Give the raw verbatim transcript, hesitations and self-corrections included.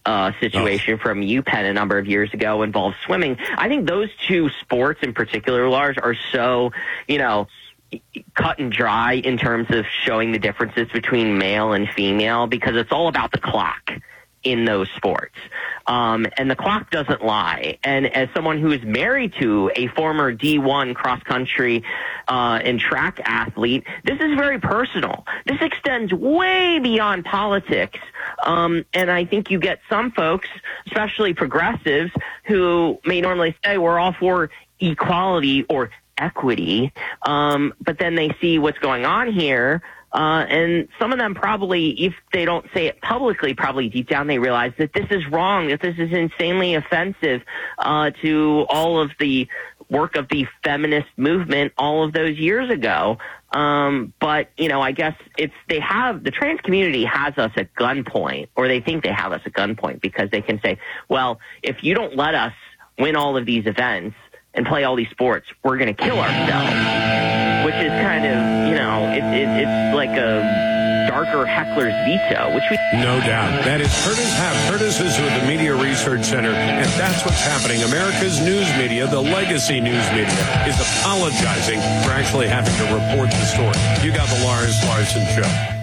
uh, situation oh. from UPenn a number of years ago involved swimming. I think those two sports in particular, Lars, are so, you know, cut and dry in terms of showing the differences between male and female, because it's all about the clock in those sports. Um, and the clock doesn't lie. And as someone who is married to a former D one cross-country uh, and track athlete, this is very personal. This extends way beyond politics. Um, and I think you get some folks, especially progressives, who may normally say we're all for equality or equity, um, but then they see what's going on here. Uh, and some of them probably, if they don't say it publicly, probably deep down they realize that this is wrong, that this is insanely offensive uh, to all of the work of the feminist movement all of those years ago. Um, but, you know, I guess it's they have the trans community has us at gunpoint, or they think they have us at gunpoint, because they can say, well, if you don't let us win all of these events and play all these sports, we're going to kill ourselves, which is kind of, you know, it, it, it's like a darker heckler's veto, which we... No doubt. That is Curtis Happ. Curtis is with the Media Research Center, and that's what's happening. America's news media, the legacy news media, is apologizing for actually having to report the story. You got the Lars Larson Show.